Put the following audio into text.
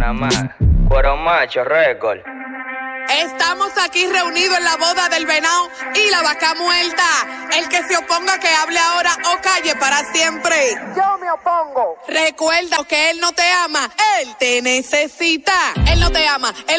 nada más. Cuero macho, récord. Estamos aquí reunidos en la boda del venado y la vaca muerta. El que se oponga que hable ahora o calle para siempre. Yo me opongo. Recuerda que él no te ama, él te necesita. Él no te ama, él